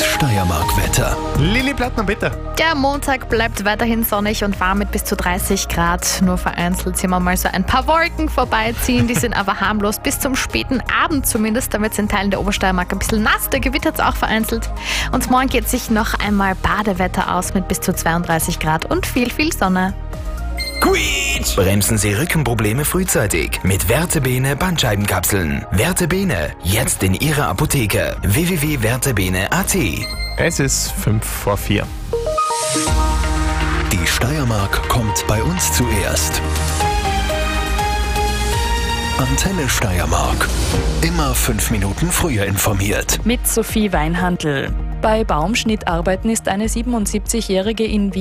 Steiermark-Wetter. Lili Plattner, bitte. Der Montag bleibt weiterhin sonnig und warm mit bis zu 30 Grad. Nur vereinzelt sehen wir mal so ein paar Wolken vorbeiziehen. Die sind aber harmlos bis zum späten Abend zumindest. Da wird es in Teilen der Obersteiermark ein bisschen nass. Da gewittert es auch vereinzelt. Und morgen geht sich noch einmal Badewetter aus mit bis zu 32 Grad und viel Sonne. Quietsch! Bremsen Sie Rückenprobleme frühzeitig mit Vertebene Bandscheibenkapseln. Vertebene, jetzt in Ihrer Apotheke. www.vertebene.at. Es ist 3:55. Die Steiermark kommt bei uns zuerst. Antenne Steiermark. Immer 5 Minuten früher informiert. Mit Sophie Weinhandl. Bei Baumschnittarbeiten ist eine 77-Jährige in Wien